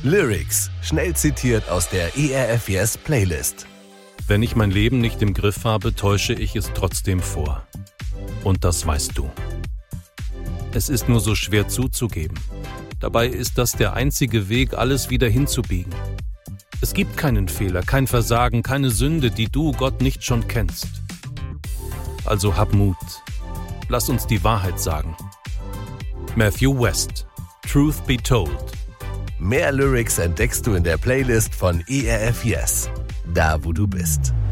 Lyrics, schnell zitiert aus der ERF Yes Playlist. Wenn ich mein Leben nicht im Griff habe, täusche ich es trotzdem vor. Und das weißt du. Es ist nur so schwer zuzugeben. Dabei ist das der einzige Weg, alles wieder hinzubiegen. Es gibt keinen Fehler, kein Versagen, keine Sünde, die du, Gott, nicht schon kennst. Also hab Mut. Lass uns die Wahrheit sagen. Matthew West, Truth Be Told. Mehr Lyrics entdeckst du in der Playlist von ERF Yes, da wo du bist.